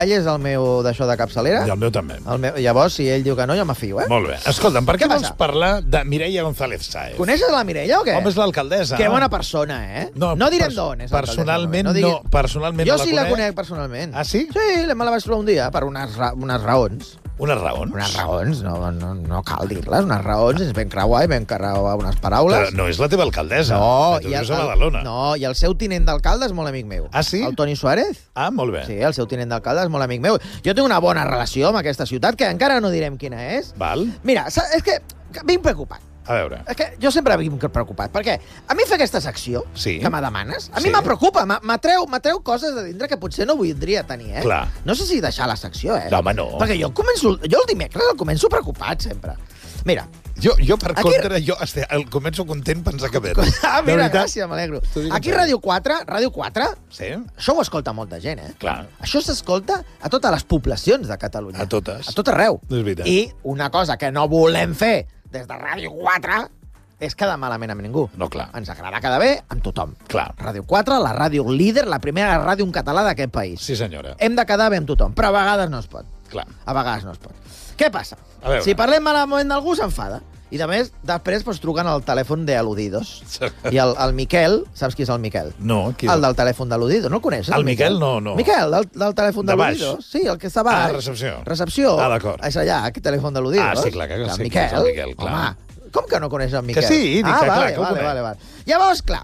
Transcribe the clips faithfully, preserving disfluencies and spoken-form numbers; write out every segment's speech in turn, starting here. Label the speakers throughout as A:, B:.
A: ell és el meu d'això de capçalera.
B: I el meu també.
A: El meu, llavors, si ell diu que no, jo me fio, eh?
B: Molt bé. Escolta'm, per què,
A: Què
B: vols
A: passa?
B: parlar de Mireia González Sáez?
A: Coneixes la Mireia o què?
B: Home, és l'alcaldessa.
A: Que bona persona, eh?
B: No,
A: no direm
B: pers-
A: d'on és
B: personalment
A: l'alcaldessa.
B: no,
A: digui-
B: personalment
A: jo
B: no la
A: sí la
B: conec.
A: conec personalment.
B: Ah, sí?
A: Sí, me la vaig trobar un dia per unes, ra unes raons.
B: Unes raons?
A: Unes raons, no, no, no cal dir-les, unes raons, és ben creuar i ben creuar unes paraules.
B: Però no és la teva alcaldessa.
A: No,
B: Tu
A: i el,
B: vius a Badalona.
A: no, i el seu tinent d'alcalde és molt amic meu.
B: Ah, sí?
A: El Toni Suárez.
B: Ah, molt bé.
A: Sí, el seu tinent d'alcalde és molt amic meu. Jo tinc una bona relació amb aquesta ciutat, que encara no direm quina és.
B: Val.
A: Mira, sa- és que que vinc preocupat.
B: A veure.
A: És que jo sempre vinc preocupat, perquè a mi fer aquesta secció
B: Sí.
A: que me demanes, a mi
B: Sí.
A: me preocupa, m'ha- m'atreu m'atreu coses de dintre que potser no voldria tenir, eh?
B: Clar.
A: No sé si deixar la secció, eh?
B: No, home, no.
A: Perquè jo començo, jo el dimecres el començo preocupat, sempre. Mira,
B: Jo, jo per
A: Aquí-
B: contra, jo este, el començo content pensar que ve.
A: ah,
B: De
A: mira,
B: veritat.
A: gràcies, m'alegro.
B: T'ho dic en
A: Aquí
B: sèrio.
A: Ràdio quatre, Ràdio quatre,
B: Sí?
A: això ho escolta molta gent, eh?
B: Clar.
A: Això s'escolta a totes les poblacions de Catalunya.
B: A totes.
A: A tot arreu.
B: És veritat.
A: I una cosa que no volem fer des de Ràdio quatre és quedar malament amb ningú.
B: No, clar.
A: Ens agrada quedar bé amb tothom.
B: Clar.
A: Ràdio quatre, la ràdio líder, la primera ràdio en català d'aquest país.
B: Sí, senyora.
A: Hem de quedar bé amb tothom, però a vegades no es pot.
B: Clar.
A: A vegades no es pot. Què passa?
B: A veure.
A: Si parlem malament d'algú, s'enfada. I, a més, després pues, truquen al telèfon d'Aludidos. I el, el Miquel, saps qui és el Miquel?
B: No, qui...
A: El del telèfon d'Aludidos, no el coneixes?
B: El Miquel, no, no.
A: Miquel, del, del telèfon
B: De baix.
A: d'Aludidos. Sí, el que està a baix.
B: Ah, recepció.
A: Recepció.
B: Ah, d'acord.
A: És allà, aquest telèfon d'Aludidos.
B: Ah, sí, clar, que
A: el
B: sí que
A: Miquel.
B: és el Miquel, clar.
A: Home, com que no coneixes el Miquel?
B: Que sí, dic
A: ah,
B: que clar,
A: vale,
B: que ho
A: vale,
B: conec.
A: vale, vale. Llavors, clar,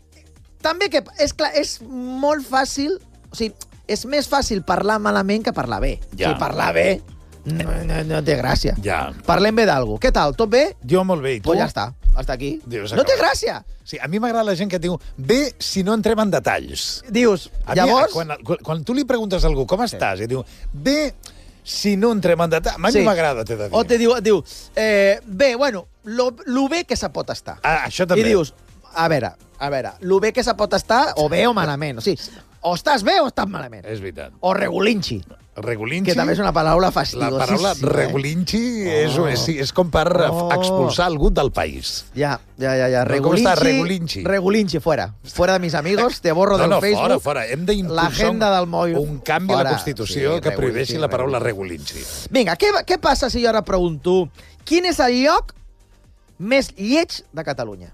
A: també que és, clar, és molt fàcil, o sigui, és més fàcil parlar malament que parlar bé.
B: Ja.
A: O sigui, parlar bé no, no, no té gràcia.
B: Ja.
A: Parlem bé d'algú. Què tal? Tot bé?
B: Jo molt bé, i tu?
A: Pues ja està, està aquí.
B: Dius,
A: no té
B: acabat.
A: gràcia.
B: Sí, a mi m'agrada la gent que diu bé si no entrem en detalls.
A: Dius,
B: A
A: llavors...
B: mi, quan, quan, quan tu li preguntes a algú com estàs, i diu bé si no entrem en detalls, a mi
A: Sí.
B: m'agrada, t'he de dir.
A: O te diu, et diu eh, bé, bueno, lo, lo bé que se pot estar.
B: Ah, això també.
A: I dius, a veure, a veure, lo bé que se pot estar, o bé o malament. O sigui, o estàs bé o estàs malament.
B: És veritat.
A: O regulinxi,
B: Regulinxi...
A: que també és una paraula
B: La
A: fastidosíssima.
B: paraula
A: eh?
B: regulinxi és,
A: Oh.
B: és, és com per
A: Oh.
B: expulsar algú del país.
A: Ja, ja, ja, ja.
B: No, com està? Regulinxi.
A: Regulinxi, fuera. Fuera de mis amigos, te borro
B: No,
A: del
B: no,
A: Facebook.
B: fora, fora. Hem d'impulsar
A: l'agenda del mòbil.
B: un canvi a
A: Fora.
B: la Constitució
A: Sí,
B: que
A: regulinxi,
B: prohibeixi la paraula
A: regulinxi.
B: regulinxi.
A: Vinga, què, què passa si jo ara pregunto quin és el lloc més lleig de Catalunya?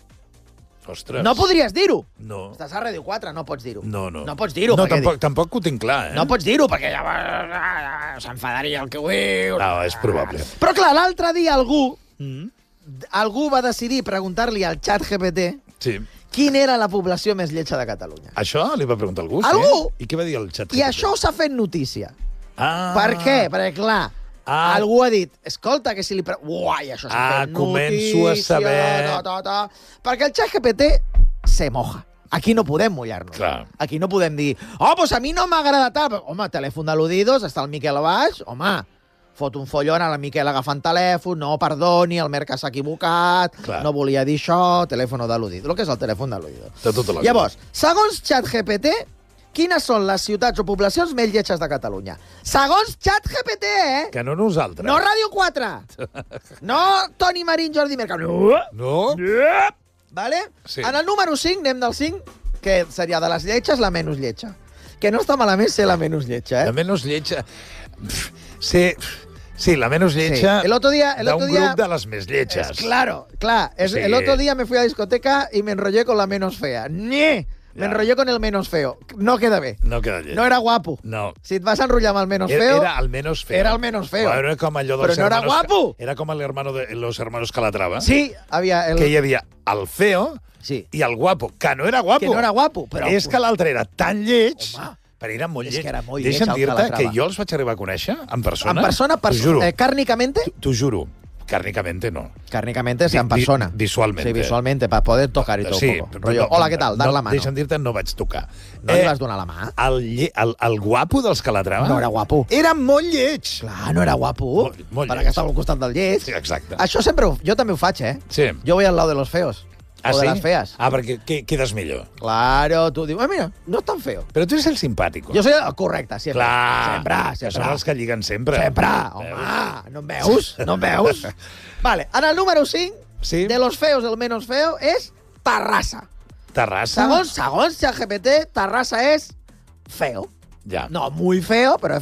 B: Ostres.
A: No podries dir-ho.
B: No.
A: Estàs a Ràdio quatre, no pots dir-ho.
B: No, no.
A: No pots dir-ho.
B: No,
A: perquè
B: tampoc, tampoc ho tinc clar, eh?
A: No pots dir-ho, perquè llavors s'enfadaria el que ho dius.
B: No, és probable.
A: Però clar, l'altre dia algú,
B: Mm.
A: algú va decidir preguntar-li al xat G P T
B: Sí.
A: quina era la població més lletja de Catalunya.
B: Això li va preguntar algú?
A: Algú?
B: Sí? I què va dir el xat?
A: I això s'ha fet notícia.
B: Ah.
A: Per què? Perquè, clar,
B: Ah.
A: algú ha dit, escolta, que si li... Pre... Uai, això s'ha
B: Ah,
A: fet
B: començo a
A: notícia...
B: saber.
A: Ta, ta, ta. Perquè el xat G P T se moja. Aquí no podem mullar-nos.
B: Clar.
A: Aquí no podem dir, oh, doncs a mi no m'agrada tal. Home, telèfon d'Aludidos, està el Miquel a baix, home, fot un follon a la Miquel agafant telèfon, no, perdoni, el Merca s'ha equivocat,
B: Clar.
A: no volia dir això, telèfon d'Aludidos. El que és el telèfon d'Aludidos.
B: De tota la vida.
A: Llavors, segons ChatGPT, quines són les ciutats o poblacions més lletges de Catalunya? Segons ChatGPT, eh?
B: Que no nosaltres.
A: No Ràdio quatre. No Toni Marín, Jordi Mercado. No.
B: No?
A: Vale?
B: Sí.
A: En el número cinc, anem del cinc, que seria de les lletges la menys lletja. Que no està malament ser la menys lletja,
B: La
A: eh?
B: menys lletja... Pff, Sí, sí, la menys lletja
A: Sí. El otro día- el otro
B: d'un
A: día-
B: grup de les més lletges.
A: Es claro, claro. Es,
B: Sí.
A: El otro día me fui a la discoteca y me enrollé con la menos fea. ¡Nie! Me
B: Ya.
A: enrollé con el menos feo. No queda bé.
B: No queda lleig.
A: No era guapo.
B: No.
A: Si et vas enrotllar amb el menos
B: Era,
A: feo...
B: era el menos feo.
A: Era el menos feo.
B: Bueno, era com allò dels
A: Però no era
B: hermanos-
A: guapo.
B: Era com el hermano de los hermanos Calatrava.
A: Sí, había el...
B: Que hi havia el feo
A: Sí.
B: i el guapo, que no era guapo.
A: Que no era guapo, però...
B: És que l'altre era tan lleig,
A: Home,
B: però era molt
A: és
B: lleig.
A: que era molt lleig,
B: Deixa'm
A: el
B: dir-te
A: Calatrava.
B: que jo els vaig arribar a conèixer en persona.
A: En persona,
B: T'ho juro.
A: eh, cárnicamente...
B: T'ho juro. Cárnicamente no.
A: Cárnicamente, sí, en
B: Vi- vi-
A: persona.
B: visualmente.
A: Sí, visualmente, para poder tocar y todo
B: Sí,
A: un poco. Rollo,
B: no,
A: hola, què tal? Dar
B: no,
A: la mano.
B: Deixa'm dir-te, no vaig tocar.
A: No li vas donar la mà?
B: El, lle- el, el guapo dels Calatrava...
A: No era guapo.
B: Era molt lleig.
A: Clar, no era guapo.
B: Molt- molt
A: per
B: lleig.
A: que estava al costat del lleig.
B: Sí, exacte.
A: Això sempre... ho- Jo també ho faig, eh?
B: Sí.
A: Jo voy al lado de los feos.
B: Ah,
A: o de
B: sí?
A: las feas.
B: Ah, perquè que, quedes millor.
A: Claro, tú dius, ah, mira, no es tan feo.
B: Però tu eres el simpàtico.
A: Jo soy el correcte, sempre.
B: Clar.
A: Sempre,
B: Que
A: sempre.
B: són els que lliguen sempre.
A: Sempre, home, no em veus? No em veus? Vale, en el número cinc,
B: Sí.
A: de los feos, el menos feo, és Terrassa.
B: Terrassa.
A: Segons, segons ChatGPT, Terrassa és feo.
B: Ja.
A: No muy feo, però